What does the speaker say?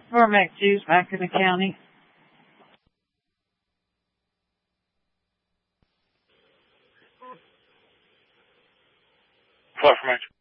Merrimack Jews back in the county. Far from